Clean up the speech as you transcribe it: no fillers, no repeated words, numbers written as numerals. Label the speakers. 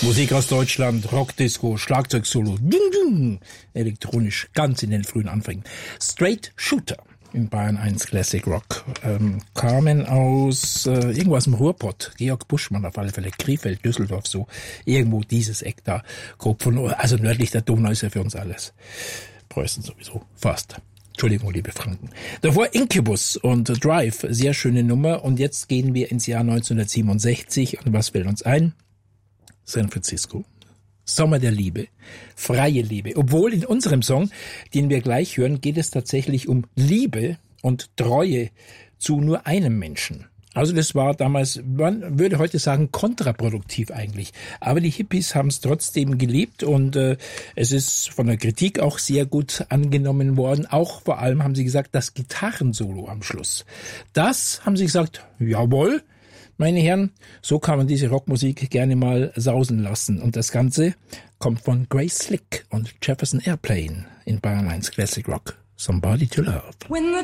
Speaker 1: Musik aus Deutschland, Rockdisco, Schlagzeugsolo, elektronisch, ganz in den frühen Anfängen. Straight Shooter in Bayern 1 Classic Rock. Kamen aus irgendwo aus dem Ruhrpott. Georg Buschmann auf alle Fälle, Krefeld, Düsseldorf, so irgendwo dieses Eck da. Grob von, also nördlich der Donau ist ja für uns alles. Preußen sowieso, fast. Entschuldigung, liebe Franken. Davor Incubus und Drive, sehr schöne Nummer. Und jetzt gehen wir ins Jahr 1967. Und was fällt uns ein? San Francisco. Sommer der Liebe, freie Liebe. Obwohl in unserem Song, den wir gleich hören, geht es tatsächlich um Liebe und Treue zu nur einem Menschen. Also das war damals, man würde heute sagen, kontraproduktiv eigentlich. Aber die Hippies haben es trotzdem geliebt und es ist von der Kritik auch sehr gut angenommen worden. Auch vor allem haben sie gesagt, das Gitarrensolo am Schluss. Das haben sie gesagt, jawohl, meine Herren, so kann man diese Rockmusik gerne mal sausen lassen. Und das Ganze kommt von Grace Slick und Jefferson Airplane in Bayern 1 Classic Rock. Somebody to Love.
Speaker 2: When the